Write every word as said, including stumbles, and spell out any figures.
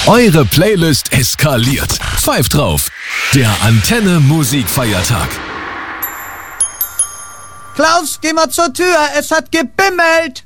Eure Playlist eskaliert. Pfeift drauf. Der Antenne Musikfeiertag. Klaus, geh mal zur Tür. Es hat gebimmelt.